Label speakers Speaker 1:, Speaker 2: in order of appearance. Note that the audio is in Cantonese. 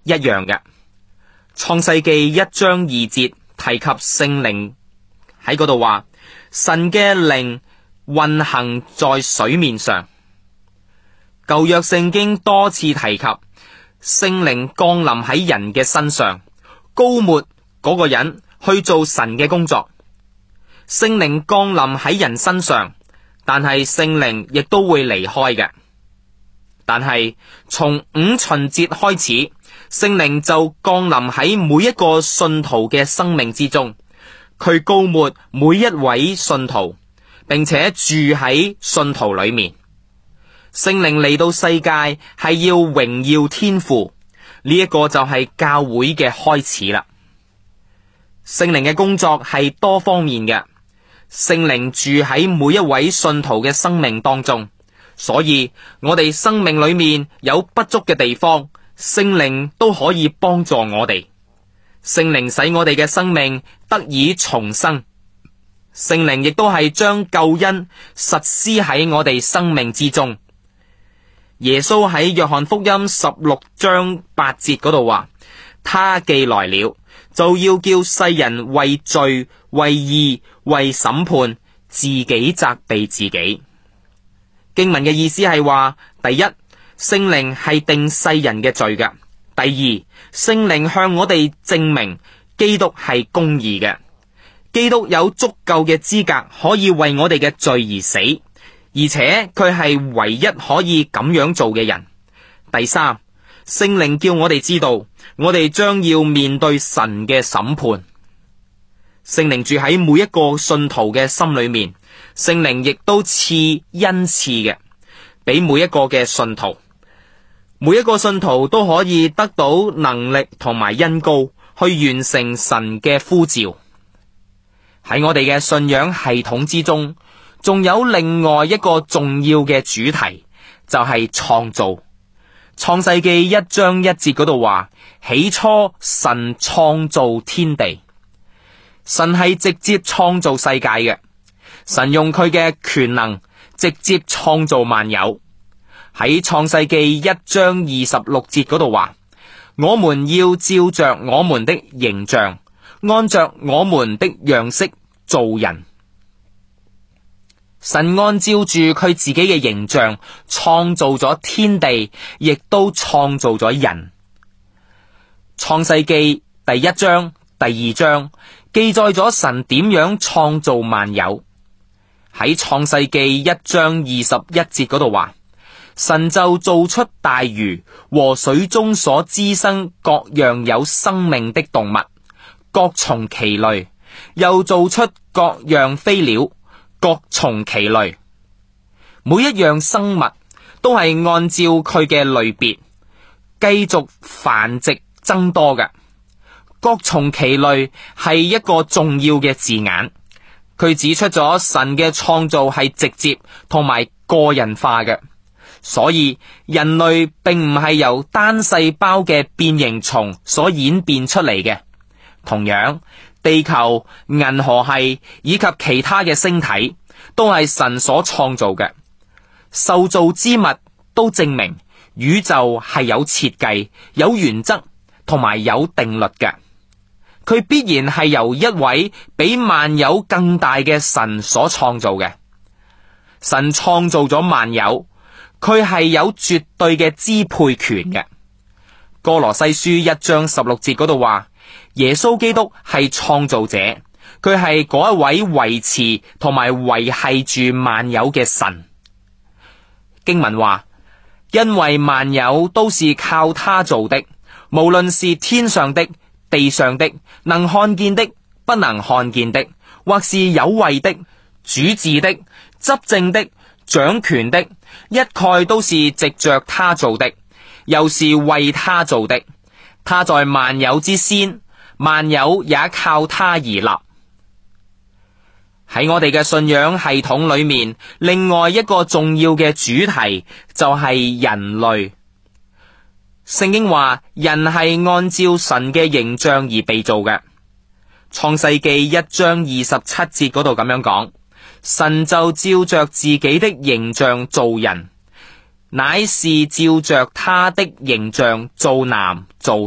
Speaker 1: 一樣嘅。創世記1章2節提及聖靈，喺嗰度話神嘅靈運行在水面上。舊約聖經多次提及聖靈降臨喺人嘅身上，膏抹嗰個人去做神嘅工作。聖靈降臨喺人身上，但係聖靈亦都會離開嘅。但係從五旬節開始，聖靈就降臨喺每一個信徒嘅生命之中，佢膏抹每一位信徒，並且住喺信徒裏面。聖靈嚟到世界係要榮耀天父，呢一個就係教會嘅開始啦。聖靈嘅工作係多方面嘅，聖靈住喺每一位信徒嘅生命當中，所以我哋生命裏面有不足嘅地方，聖靈都可以幫助我哋。聖靈使我哋嘅生命得以重生，聖靈亦都係將救恩實施喺我哋生命之中。耶穌喺約翰福音16章8節嗰度話，他既來了，就要叫世人為罪、為義、為審判，自己責備自己。經文嘅意思係話，第一，聖靈係定世人嘅罪嘅；第二，聖靈向我哋證明基督係公義嘅，基督有足夠嘅資格可以為我哋嘅罪而死，而且佢係唯一可以咁樣做嘅人。第三，聖靈叫我哋知道，我哋將要面對神嘅審判。聖靈住喺每一個信徒嘅心裏面，聖靈亦都賜恩賜嘅，俾每一個嘅信徒，每一個信徒都可以得到能力同埋恩膏，去完成神嘅呼召。喺我哋嘅信仰系統之中，仲有另外一個重要嘅主題，就係創造。創世記1章1節嗰度話，起初神創造天地。神係直接創造世界嘅，神用佢嘅權能直接創造萬有。喺創世記1章26節嗰度話，我們要照着我們的形象，按着我們的樣式造人。神按照住佢自己嘅形象創造咗天地，亦都創造咗人。創世記第1章、第2章記載咗神點樣創造萬有。喺創世記1章21節嗰度話，神就造出大魚和水中所滋生各樣有生命的動物，各從其類，又造出各樣飛鳥，各從其類。每一樣生物都係按照佢嘅類別繼續繁殖增多嘅。各從其類係一個重要嘅字眼，佢指出咗神嘅創造係直接同埋個人化嘅，所以人類並唔係由單細胞嘅變形蟲所演變出嚟嘅。同樣，地球、銀河系以及其他嘅星體都係神所創造嘅。受造之物都證明宇宙係有設計、有原則同埋有定律嘅。佢必然係由一位比萬有更大嘅神所創造嘅。神創造咗萬有，佢係有絕對嘅支配權嘅。哥羅西書1章16節嗰度話，耶穌基督係創造者，佢係嗰一位維持同埋維繫住萬有嘅神。經文話，因為萬有都是靠他做的，無論是天上的、地上的，能看見的、不能看見的，或是有位的、主治的、執政的、掌權的，一概都是藉着他做的，又是為他做的。他在萬有之先，萬有也靠他而立。喺我哋嘅信仰系統裏面，另外一個重要嘅主題就係人類。聖經話人係按照神嘅形象而被造嘅。創世記1章27節嗰度咁樣講，神就照着自己的形象造人，乃是照着他的形象造男造